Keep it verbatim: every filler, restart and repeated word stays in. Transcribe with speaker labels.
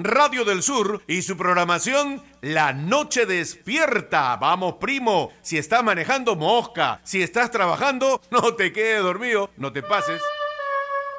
Speaker 1: Radio del Sur y su programación La Noche Despierta. Vamos, primo, si estás manejando, mosca. Si estás trabajando, no te quedes dormido, no te pases.